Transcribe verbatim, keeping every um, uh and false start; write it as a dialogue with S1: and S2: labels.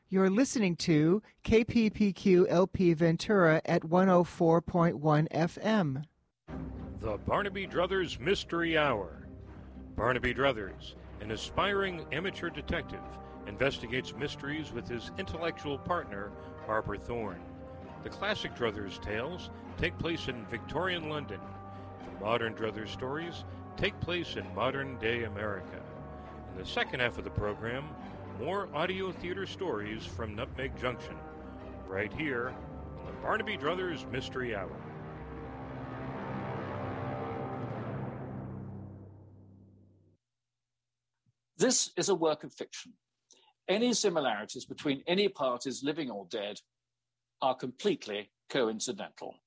S1: You're listening to K P P Q L P Ventura at one oh four point one F M.
S2: The Barnaby Druthers Mystery Hour. Barnaby Druthers, an aspiring amateur detective, investigates mysteries with his intellectual partner, Barbara Thorne. The classic Druthers tales take place in Victorian London. The modern Druthers stories take place in modern-day America. In the second half of the program, more audio theater stories from Nutmeg Junction, right here on the Barnaby Druthers Mystery Hour.
S3: This is a work of fiction. Any similarities between any parties living or dead are completely coincidental.